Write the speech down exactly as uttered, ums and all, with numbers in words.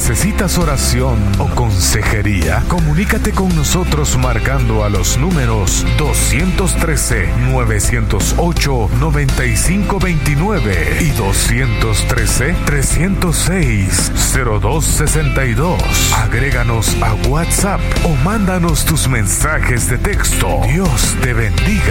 necesitas oración o consejería, comunícate con nosotros marcando a los números dos uno tres, nueve cero ocho, nueve cinco dos nueve y dos uno tres, tres cero seis, cero dos seis dos. Agréganos a WhatsApp o mándanos tus mensajes de texto. Dios te bendiga.